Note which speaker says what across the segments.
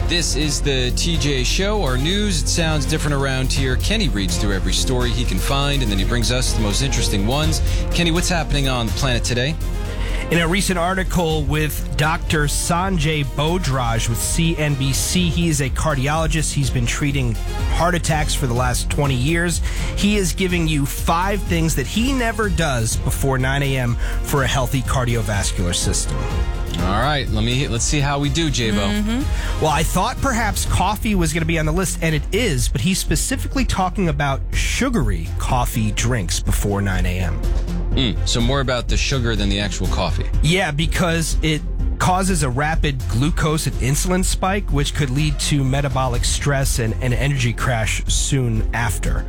Speaker 1: This is the TJ Show. Our news, it sounds different around here. Kenny reads through every story he can find, and then he brings us the most interesting ones. Kenny, what's happening on the planet today?
Speaker 2: In a recent article with Dr. Sanjay Bodraj with CNBC, he is a cardiologist. He's been treating heart attacks for the last 20 years. He is giving you 5 things that he never does before 9 a.m. for a healthy cardiovascular system.
Speaker 1: All right, let's see how we do, J-Bo.
Speaker 2: Well, I thought perhaps coffee was going to be on the list, and it is, but he's specifically talking about sugary coffee drinks before 9 a.m.
Speaker 1: So more about the sugar than the actual coffee.
Speaker 2: Yeah, because it causes a rapid glucose and insulin spike, which could lead to metabolic stress and an energy crash soon after.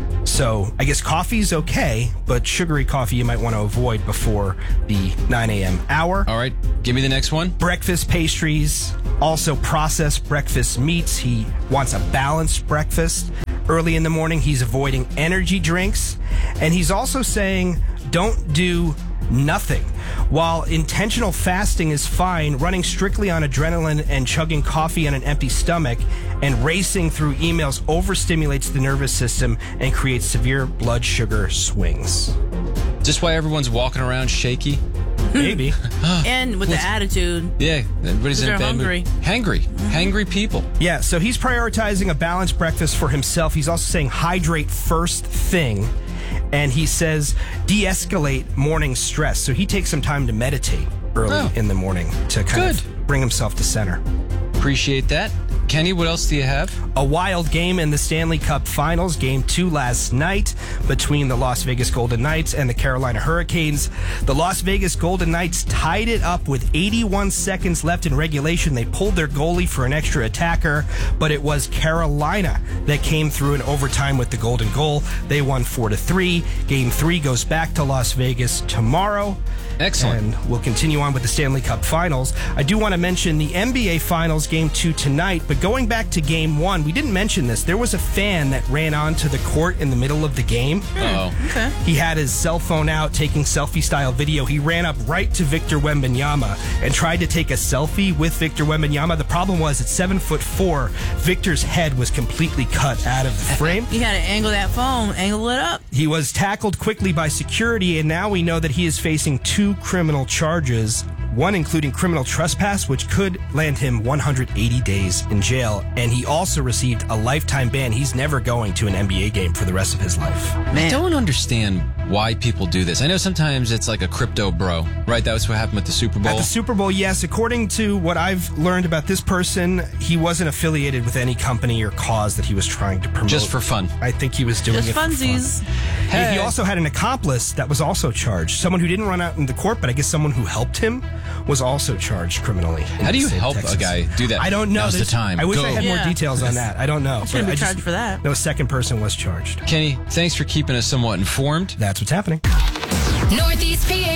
Speaker 2: So I guess coffee's okay, but sugary coffee you might want to avoid before the 9 a.m. hour.
Speaker 1: All right, give me the next one.
Speaker 2: Breakfast pastries, also processed breakfast meats. He wants a balanced breakfast. Early in the morning, he's avoiding energy drinks. And he's also saying, don't do nothing. While intentional fasting is fine, running strictly on adrenaline and chugging coffee on an empty stomach and racing through emails overstimulates the nervous system and creates severe blood sugar swings.
Speaker 1: Is this why everyone's walking around shaky?
Speaker 2: Maybe.
Speaker 3: And with the attitude.
Speaker 1: Yeah, everybody's in
Speaker 3: They're
Speaker 1: bed.
Speaker 3: hungry.
Speaker 1: Hangry people.
Speaker 2: Yeah, so he's prioritizing a balanced breakfast for himself. He's also saying hydrate first thing. And he says de-escalate morning stress. So he takes some time to meditate early in the morning to kind of bring himself to center.
Speaker 1: Appreciate that. Kenny, what else do you have?
Speaker 2: A wild game in the Stanley Cup Finals, Game 2 last night between the Las Vegas Golden Knights and the Carolina Hurricanes. The Las Vegas Golden Knights tied it up with 81 seconds left in regulation. They pulled their goalie for an extra attacker, but it was Carolina that came through in overtime with the golden goal. They won 4-3. Game 3 goes back to Las Vegas tomorrow.
Speaker 1: Excellent.
Speaker 2: And we'll continue on with the Stanley Cup Finals. I do want to mention the NBA Finals Game 2 tonight, but going back to Game 1, we didn't mention this. There was a fan that ran onto the court in the middle of the game.
Speaker 1: Uh-oh.
Speaker 3: Okay.
Speaker 2: He had his cell phone out taking selfie-style video. He ran up right to Victor Wembanyama and tried to take a selfie with Victor Wembanyama. The problem was at 7'4", Victor's head was completely cut out of the frame.
Speaker 3: You gotta angle that phone, angle it up.
Speaker 2: He was tackled quickly by security, and now we know that he is facing 2 criminal charges, one including criminal trespass, which could land him 180 days in jail. And he also received a lifetime ban. He's never going to an NBA game for the rest of his life.
Speaker 1: I don't understand why people do this. I know sometimes it's like a crypto bro, right? That was what happened with the Super Bowl.
Speaker 2: At the Super Bowl, yes. According to what I've learned about this person, he wasn't affiliated with any company or cause that he was trying to promote.
Speaker 1: Just for fun.
Speaker 2: I think he was doing
Speaker 3: Just
Speaker 2: it for
Speaker 3: funsies.
Speaker 2: fun.
Speaker 1: Hey.
Speaker 2: He also had an accomplice that was also charged. Someone who didn't run out in the court, but I guess someone who helped him was also charged criminally.
Speaker 1: How do you help a guy do that?
Speaker 2: I don't know.
Speaker 1: Now's the time.
Speaker 2: I wish
Speaker 1: Go.
Speaker 2: I had more
Speaker 3: Yeah.
Speaker 2: details on that. I don't know.
Speaker 3: He's gonna
Speaker 2: But
Speaker 3: be
Speaker 2: I
Speaker 3: charged for that.
Speaker 2: No, a second person was charged.
Speaker 1: Kenny, thanks for keeping us somewhat informed.
Speaker 2: That's what's happening.
Speaker 4: Northeast PA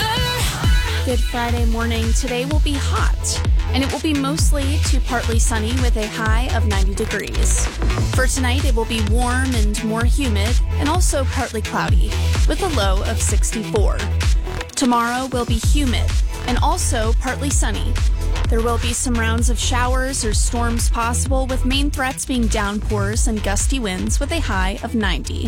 Speaker 4: weather.
Speaker 5: Good Friday morning. Today will be hot, and it will be mostly to partly sunny with a high of 90 degrees. For tonight, it will be warm and more humid, and also partly cloudy, with a low of 64. Tomorrow will be humid, and also partly sunny. There will be some rounds of showers or storms possible, with main threats being downpours and gusty winds with a high of 90.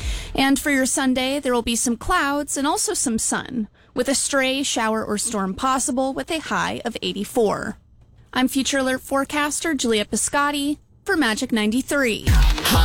Speaker 5: And for your Sunday, there will be some clouds and also some sun, with a stray shower or storm possible with a high of 84. I'm Future Alert forecaster Julia Piscotti for Magic 93.